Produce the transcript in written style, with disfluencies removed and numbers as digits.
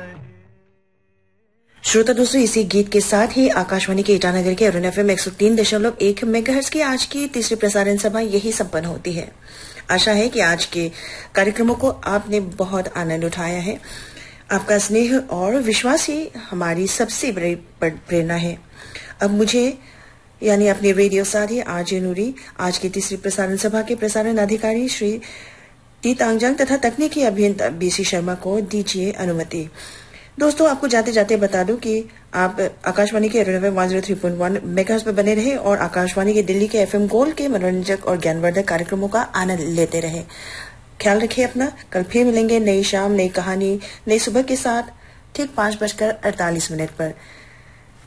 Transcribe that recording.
श्रोता दोस्तों, इसी गीत के साथ ही आकाशवाणी के ईटानगर के अरुण एफएम 103.1 मेगाहर्ट्ज की आज की तीसरी प्रसारण सभा यही संपन्न होती है। आशा है कि आज के कार्यक्रमों को आपने बहुत आनंद उठाया है। आपका स्नेह और विश्वास ही हमारी सबसे बड़ी प्रेरणा है। अब मुझे यानी अपने रेडियो साथी आरजे नूरी, आज की तीसरी प्रसारण सभा के प्रसारण अधिकारी श्री टी तांगजांग तथा तकनीकी अभियंता बीसी शर्मा को दीजिए अनुमति। दोस्तों, आपको जाते जाते बता दूं कि आप आकाशवाणी के 103.1 मेगाहर्ट्ज पर बने रहे और आकाशवाणी के दिल्ली के एफएम गोल्ड के मनोरंजक और ज्ञानवर्धक कार्यक्रमों का आनंद लेते रहे। ख्याल रखिए अपना। कल फिर मिलेंगे नई शाम, नई कहानी, नई सुबह के साथ ठीक 5:48 पर।